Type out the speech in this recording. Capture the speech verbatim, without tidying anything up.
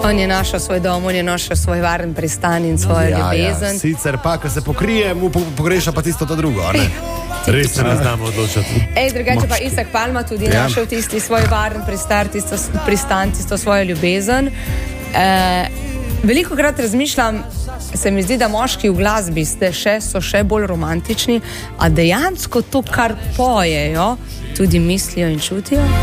On je našel svoj dom, on je našel svoj varen pristan in svojo Ja, ljubezen. ja. Sicer pa, ko se pokrije, mu po- pogreša pa tisto to drugo, a ne? Res se ne znamo odločati. Ej, drugače pa Isak Palma tudi Ja. našel tisti svoj varen pristar, tisto s- pristan, tisto svojo ljubezen. E, veliko krat razmišljam, se mi zdi, da moški v glasbi ste še, so še bolj romantični, a dejansko to, kar pojejo, tudi mislijo in čutijo.